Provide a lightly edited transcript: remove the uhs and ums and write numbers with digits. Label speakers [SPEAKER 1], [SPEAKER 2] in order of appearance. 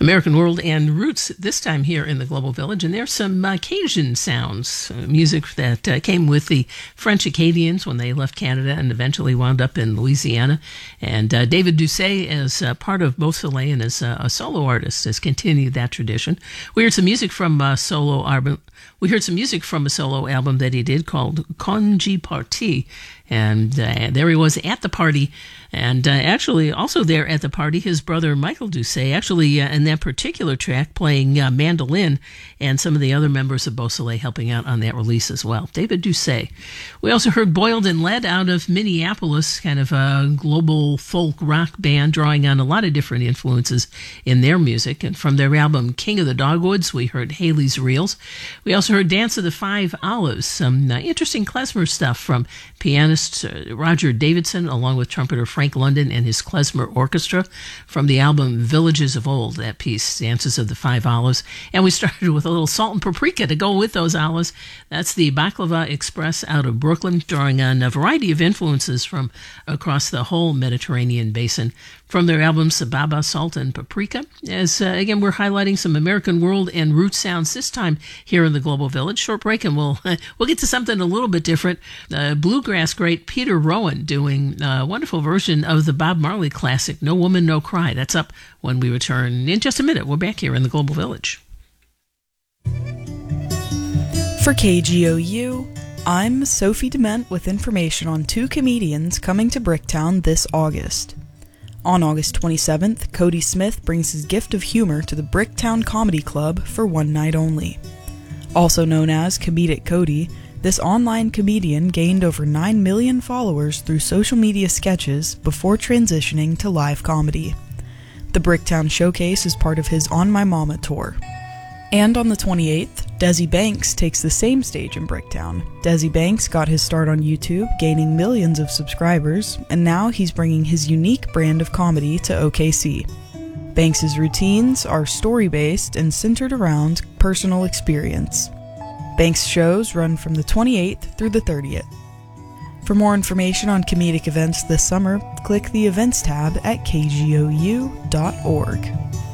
[SPEAKER 1] American World and Roots, this time here in the Global Village. And there's some Cajun sounds, music that came with the French Acadians when they left Canada and eventually wound up in Louisiana. And David Doucet, as part of Beausoleil and as a solo artist, has continued that tradition. We heard some music from a solo album. We heard some music from a solo album that he did called Congé Party. And there he was at the party. And actually, also there at the party, his brother Michael Doucet, actually in that particular track, playing mandolin, and some of the other members of Beausoleil helping out on that release as well. David Doucet. We also heard Boiled in Lead out of Minneapolis, kind of a global folk rock band drawing on a lot of different influences in their music. And from their album King of the Dogwoods, we heard Haley's Reels. We also heard Dance of the Five Olives, some interesting klezmer stuff from pianist Roger Davidson, along with trumpeter Frank London and his klezmer orchestra, from the album Villages of Old, that piece, Dances of the Five Olives. And we started with a little salt and paprika to go with those olives. That's the Baklava Express out of Brooklyn, drawing on a variety of influences from across the whole Mediterranean basin, from their album Sababa, Salt and Paprika. As again, we're highlighting some American World and Roots sounds, this time here in the Global Village. Short break, and we'll get to something a little bit different. Bluegrass great Peter Rowan doing a wonderful version of the Bob Marley classic, No Woman, No Cry. That's up when we return in just a minute. We're back here in the Global Village.
[SPEAKER 2] For KGOU, I'm Sophie Dement with information on two comedians coming to Bricktown this August. On August 27th, Cody Smith brings his gift of humor to the Bricktown Comedy Club for one night only. Also known as Comedic Cody, this online comedian gained over 9 million followers through social media sketches before transitioning to live comedy. The Bricktown Showcase is part of his On My Mama tour. And on the 28th, Desi Banks takes the same stage in Bricktown. Desi Banks got his start on YouTube, gaining millions of subscribers, and now he's bringing his unique brand of comedy to OKC. Banks' routines are story-based and centered around personal experience. Banks' shows run from the 28th through the 30th. For more information on comedic events this summer, click the Events tab at kgou.org.